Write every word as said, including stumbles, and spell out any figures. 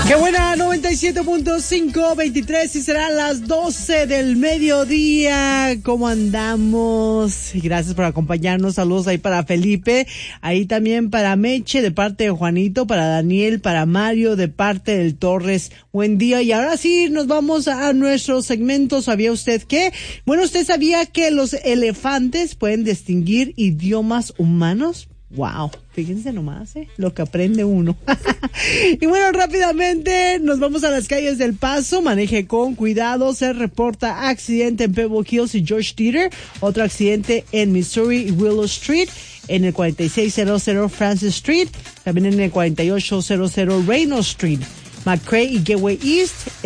Qué buena, noventa y siete punto cinco, veintitrés y serán las doce del mediodía. ¿Cómo andamos? Gracias por acompañarnos. Saludos ahí para Felipe, ahí también para Meche de parte de Juanito, para Daniel, para Mario de parte del Torres. Buen día. Y ahora sí, nos vamos a nuestro segmento. ¿Sabía usted qué? Bueno, ¿usted sabía que los elefantes pueden distinguir idiomas humanos? Wow, fíjense nomás, ¿eh? Lo que aprende uno. Y bueno, rápidamente nos vamos a las calles del Paso. Maneje con cuidado. Se reporta accidente en Pebble Hills y George Theater. Otro accidente en Missouri y Willow Street. En el cuarenta y seis cero cero Francis Street. También en el cuarenta y ocho cero cero Reynolds Street. McCray y Gateway East.